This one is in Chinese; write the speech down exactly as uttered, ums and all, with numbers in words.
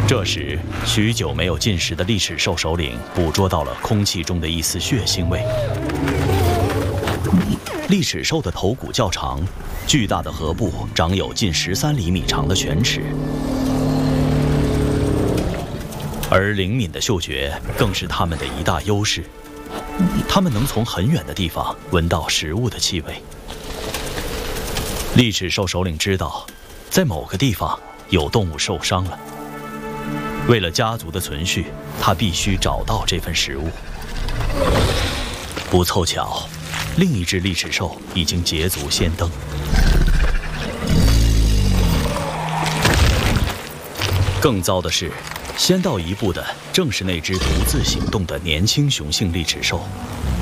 这时，许久没有进食的利齿兽首领捕捉到了空气中的一丝血腥味。利齿兽的头骨较长，巨大的颌部长有近十三厘米长的犬齿，而灵敏的嗅觉更是它们的一大优势。它们能从很远的地方闻到食物的气味。利齿兽首领知道，在某个地方有动物受伤了。为了家族的存续，他必须找到这份食物。不凑巧，另一只利齿兽已经捷足先登。更糟的是，先到一步的正是那只独自行动的年轻雄性利齿兽。